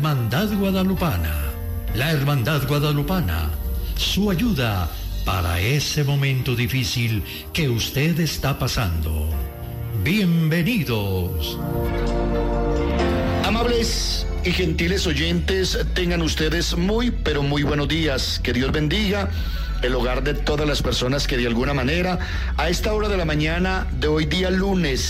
Hermandad Guadalupana. La Hermandad Guadalupana, su ayuda para ese momento difícil que usted está pasando. Bienvenidos. Amables y gentiles oyentes, tengan ustedes muy, pero muy buenos días. Que Dios bendiga el hogar de todas las personas que de alguna manera a esta hora de la mañana de hoy día lunes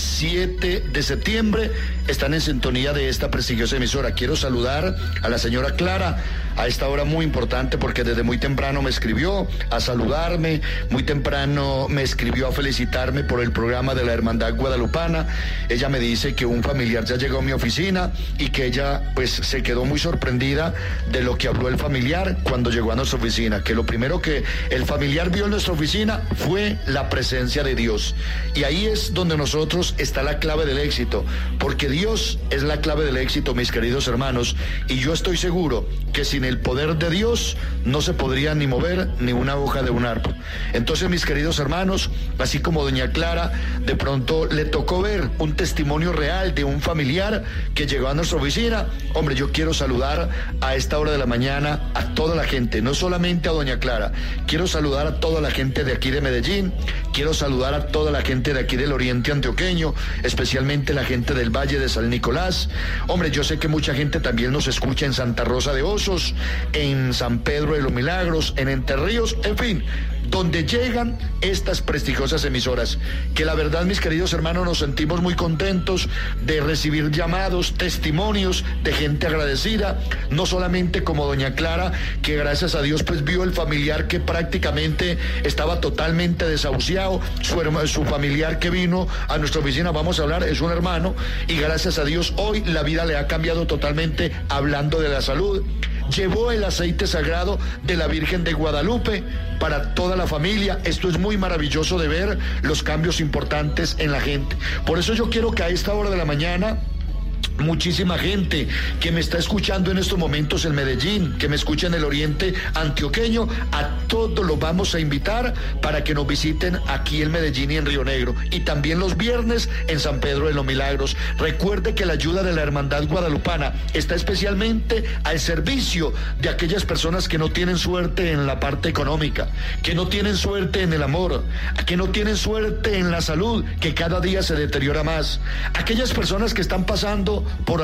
7 de septiembre están en sintonía de esta prestigiosa emisora. Quiero saludar a la señora Clara a esta hora muy importante porque desde muy temprano me escribió a saludarme, muy temprano me escribió a felicitarme por el programa de la Hermandad Guadalupana. Ella me dice que un familiar ya llegó a mi oficina y que ella pues se quedó muy sorprendida de lo que habló el familiar cuando llegó a nuestra oficina, que lo primero que el familiar vio en nuestra oficina fue la presencia de Dios. Y ahí es donde nosotros está la clave del éxito, porque Dios es la clave del éxito, mis queridos hermanos, y yo estoy seguro que sin el poder de Dios no se podría ni mover ni una hoja de un árbol. Entonces, mis queridos hermanos, así como doña Clara, de pronto le tocó ver un testimonio real de un familiar que llegó a nuestra oficina. Hombre, yo quiero saludar a esta hora de la mañana a toda la gente, no solamente a doña Clara. Quiero saludar a toda la gente de aquí de Medellín, quiero saludar a toda la gente de aquí del Oriente Antioqueño, especialmente la gente del Valle de San Nicolás. Hombre, yo sé que mucha gente también nos escucha en Santa Rosa de Osos, en San Pedro de los Milagros, en Entre Ríos, en fin, donde llegan estas prestigiosas emisoras, que la verdad, mis queridos hermanos, nos sentimos muy contentos de recibir llamados, testimonios de gente agradecida, no solamente como doña Clara, que gracias a Dios pues vio el familiar que prácticamente estaba totalmente desahuciado, su familiar que vino a nuestra oficina, vamos a hablar, es un hermano, y gracias a Dios hoy la vida le ha cambiado totalmente, hablando de la salud. Llevó el aceite sagrado de la Virgen de Guadalupe para toda la familia. Esto es muy maravilloso de ver los cambios importantes en la gente. Por eso yo quiero que a esta hora de la mañana, muchísima gente que me está escuchando en estos momentos en Medellín, que me escucha en el Oriente Antioqueño, a todos los vamos a invitar para que nos visiten aquí en Medellín y en Río Negro, y también los viernes en San Pedro de los Milagros. Recuerde que la ayuda de la Hermandad Guadalupana está especialmente al servicio de aquellas personas que no tienen suerte en la parte económica, que no tienen suerte en el amor, que no tienen suerte en la salud, que cada día se deteriora más, aquellas personas que están pasando por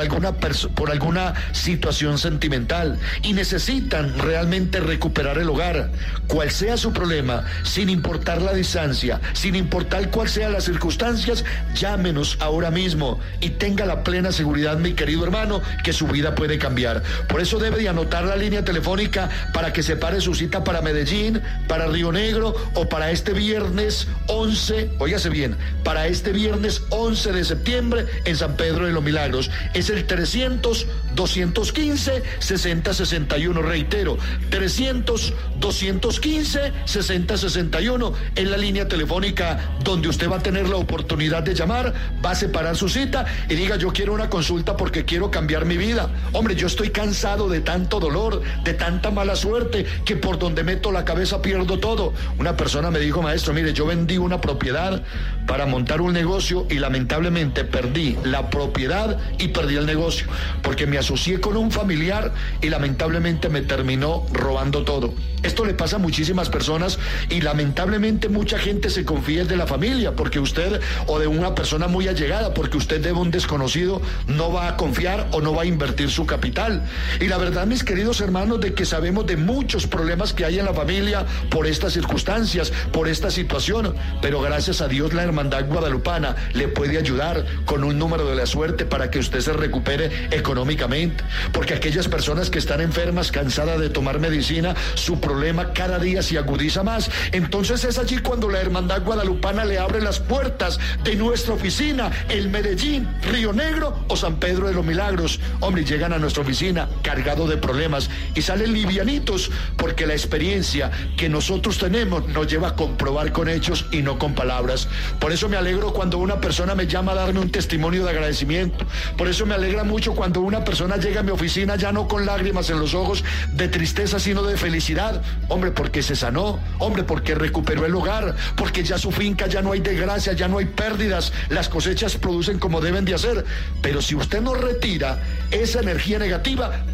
alguna situación sentimental y necesitan realmente recuperar el hogar. Cual sea su problema, sin importar la distancia, sin importar cuál sean las circunstancias, llámenos ahora mismo y tenga la plena seguridad, mi querido hermano, que su vida puede cambiar. Por eso debe de anotar la línea telefónica para que separe su cita para Medellín, para Río Negro o para este viernes 11, óigase bien, para este viernes 11 de septiembre en San Pedro de los Milagros. Es el 300-215-6061, reitero, 300-215-6061 en la línea telefónica donde usted va a tener la oportunidad de llamar, va a separar su cita y diga: yo quiero una consulta porque quiero cambiar mi vida. Hombre, yo estoy cansado de tanto dolor, de tanta mala suerte, que por donde meto la cabeza pierdo todo. Una persona me dijo: maestro, mire, yo vendí una propiedad para montar un negocio y lamentablemente perdí la propiedad y perdí el negocio, porque me asocié con un familiar y lamentablemente me terminó robando todo. Esto le pasa a muchísimas personas y lamentablemente mucha gente se confía de la familia, porque usted, o de una persona muy allegada, porque usted de un desconocido no va a confiar o no va a invertir su capital. Y la verdad, mis queridos hermanos, de que sabemos de muchos problemas que hay en la familia por estas circunstancias, por esta situación, pero gracias a Dios la Hermandad Guadalupana le puede ayudar con un número de la suerte para que usted se recupere económicamente, porque aquellas personas que están enfermas, cansadas de tomar medicina, su problema cada día se agudiza más. Entonces es allí cuando la Hermandad Guadalupana le abre las puertas de nuestra oficina en Medellín, Río Negro o San Pedro de los Milagros. Hombre, llegan a nuestra oficina cargados de problemas y salen livianitos, porque la experiencia que nosotros tenemos nos lleva a comprobar con hechos y no con palabras. Por eso me alegro cuando una persona me llama a darme un testimonio de agradecimiento. Por eso me alegra mucho cuando una persona llega a mi oficina ya no con lágrimas en los ojos de tristeza, sino de felicidad. Hombre, porque se sanó, hombre, porque recuperó el hogar, porque ya su finca ya no hay desgracia, ya no hay pérdidas, las cosechas producen como deben de hacer. Pero si usted no retira esa energía negativa,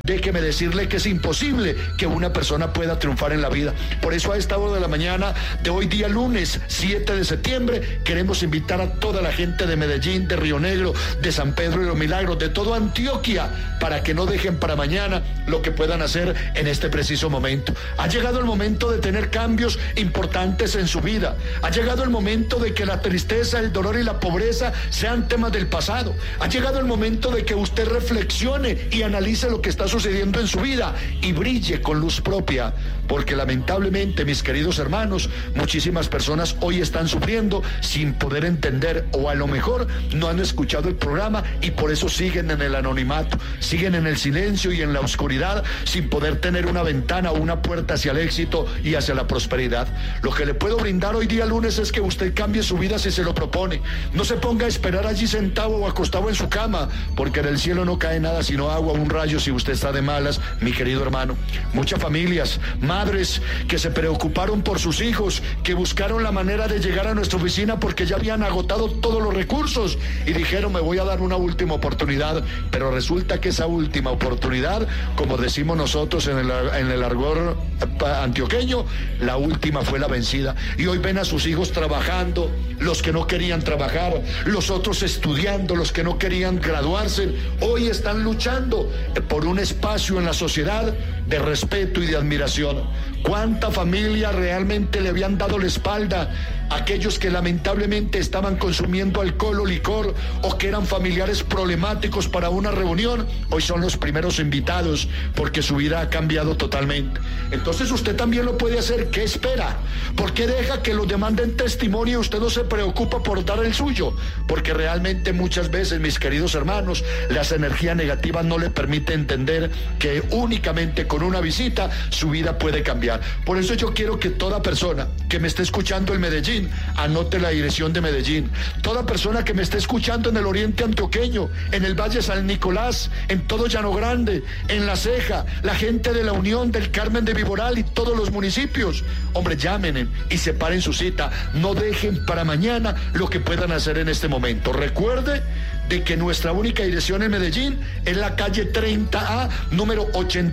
déjeme decirle que es imposible que una persona pueda triunfar en la vida. Por eso a esta hora de la mañana de hoy día lunes 7 de septiembre queremos invitar a toda la gente de Medellín, de Río Negro, de San Pedro de los Milagros, de toda Antioquia, para que no dejen para mañana lo que puedan hacer en este preciso momento. Ha llegado el momento de tener cambios importantes en su vida. Ha llegado el momento de que la tristeza, el dolor y la pobreza sean temas del pasado. Ha llegado el momento de que usted reflexione y analice lo que está sucediendo en su vida y brille con luz propia, porque lamentablemente, mis queridos hermanos, muchísimas personas hoy están sufriendo sin poder entender, o a lo mejor no han escuchado el programa y por eso siguen en el anonimato, siguen en el silencio y en la oscuridad, sin poder tener una ventana o una puerta hacia el éxito y hacia la prosperidad. Lo que le puedo brindar hoy día lunes es que usted cambie su vida si se lo propone. No se ponga a esperar allí sentado o acostado en su cama, porque del cielo no cae nada sino agua, un rayo, si usted está de malas, mi querido hermano. Muchas familias, madres que se preocuparon por sus hijos, que buscaron la manera de llegar a nuestra oficina porque ya habían agotado todos los recursos y dijeron, me voy a dar una última oportunidad, pero resulta que esa última oportunidad, como decimos nosotros en el argot antioqueño, la última fue la vencida. Y hoy ven a sus hijos trabajando, los que no querían trabajar, los otros estudiando, los que no querían graduarse, hoy están luchando por un espacio en la sociedad de respeto y de admiración. ¿Cuánta familia realmente le habían dado la espalda a aquellos que lamentablemente estaban consumiendo alcohol o licor, o que eran familiares problemáticos para una reunión? Hoy son los primeros invitados porque su vida ha cambiado totalmente. Entonces usted también lo puede hacer. ¿Qué espera? ¿Por qué deja que los demanden testimonio y usted no se preocupa por dar el suyo? Porque realmente muchas veces, mis queridos hermanos, las energías negativas no le permiten entender que únicamente con una visita su vida puede cambiar. Por eso yo quiero que toda persona que me esté escuchando en Medellín anote la dirección de Medellín. Toda persona que me esté escuchando en el oriente antioqueño, en el Valle San Nicolás, en todo Llano Grande, en La Ceja, la gente de la Unión, del Carmen de Viboral y todos los municipios, hombre, llamen y separen su cita. No dejen para mañana lo que puedan hacer en este momento. Recuerde de que nuestra única dirección en Medellín es la calle 30A, número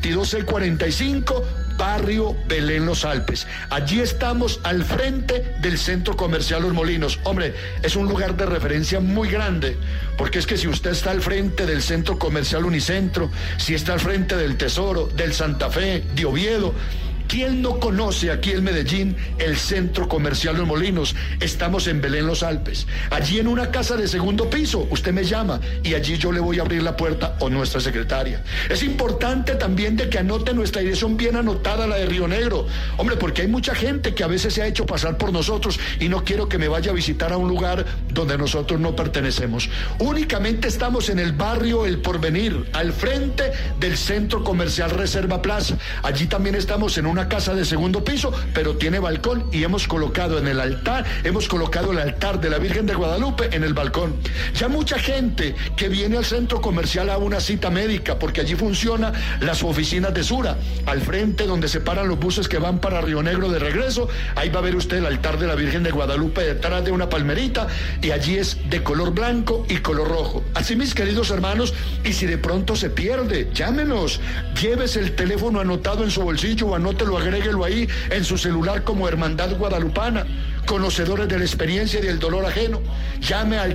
8245, barrio Belén Los Alpes. Allí estamos al frente del Centro Comercial Los Molinos. Hombre, es un lugar de referencia muy grande, porque es que si usted está al frente del Centro Comercial Unicentro, si está al frente del Tesoro, del Santa Fe, de Oviedo, ¿quién no conoce aquí en Medellín el Centro Comercial Los Molinos? Estamos en Belén Los Alpes. Allí en una casa de segundo piso, usted me llama y allí yo le voy a abrir la puerta, o nuestra secretaria. Es importante también de que anote nuestra dirección bien anotada, la de Río Negro. Hombre, porque hay mucha gente que a veces se ha hecho pasar por nosotros y no quiero que me vaya a visitar a un lugar donde nosotros no pertenecemos. Únicamente estamos en el barrio El Porvenir, al frente del Centro Comercial Reserva Plaza. Allí también estamos en una casa de segundo piso, pero tiene balcón, y hemos colocado en el altar, hemos colocado el altar de la Virgen de Guadalupe en el balcón. Ya mucha gente que viene al centro comercial a una cita médica, porque allí funciona las oficinas de Sura, al frente donde se paran los buses que van para Río Negro de regreso, ahí va a ver usted el altar de la Virgen de Guadalupe detrás de una palmerita, y allí es de color blanco y color rojo. Así, mis queridos hermanos, y si de pronto se pierde, llámenos, llévese el teléfono anotado en su bolsillo o anótelo, agréguelo ahí en su celular como Hermandad Guadalupana, conocedores de la experiencia y del dolor ajeno. Llame al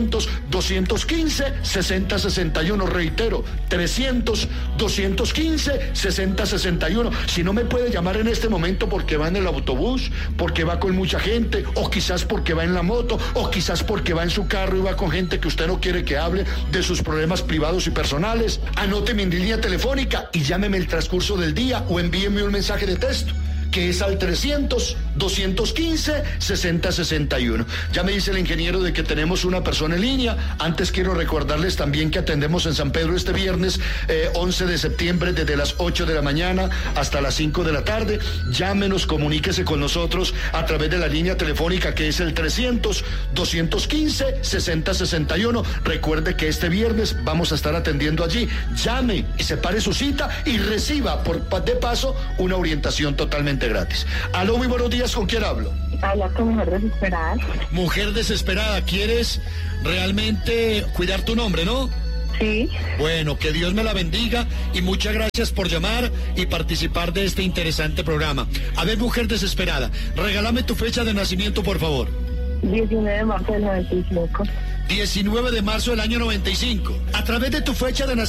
300-215-6061, reitero, 300-215-6061. Si no me puede llamar en este momento porque va en el autobús, porque va con mucha gente, o quizás porque va en la moto, o quizás porque va en su carro y va con gente que usted no quiere que hable de sus problemas privados y personales, anote mi línea telefónica y llámeme el transcurso del día o envíeme un mensaje de texto, que es al 300-215-6061. Ya me dice el ingeniero de que tenemos una persona en línea. Antes quiero recordarles también que atendemos en San Pedro este viernes 11 de septiembre desde las 8 de la mañana hasta las 5 de la tarde. Llámenos, comuníquese con nosotros a través de la línea telefónica que es el 300-215-6061. Recuerde que este viernes vamos a estar atendiendo allí. Llame y separe su cita y reciba de paso una orientación totalmente gratis. Aló, muy buenos días, ¿con quién hablo? Habla con Mujer Desesperada. Mujer Desesperada, ¿quieres realmente cuidar tu nombre, no? Sí. Bueno, que Dios me la bendiga y muchas gracias por llamar y participar de este interesante programa. A ver, mujer desesperada, regálame tu fecha de nacimiento, por favor. 19 de marzo del 95. 19 de marzo del año 95. A través de tu fecha de nacimiento